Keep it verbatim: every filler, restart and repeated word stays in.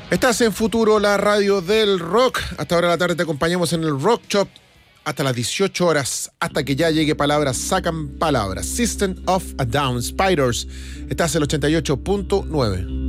Estás en Futuro, la radio del rock. Hasta ahora de la tarde te acompañamos en el Rock Shop hasta las dieciocho horas, hasta que ya llegue Palabras Sacan Palabras. System of a Down, Spiders. Estás en el ochenta y ocho punto nueve.